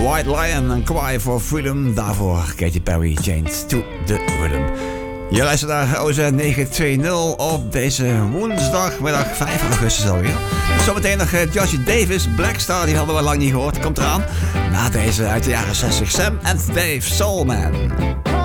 White Lion en Cry for Freedom. Daarvoor Katy Perry, Chained to the Rhythm. Je luistert naar OZ 920 op deze woensdagmiddag 5 augustus alweer. Zometeen nog Joshie Davis, Blackstar, die hadden we lang niet gehoord. Komt eraan. Na deze uit de jaren 60, Sam and Dave, Soul Man.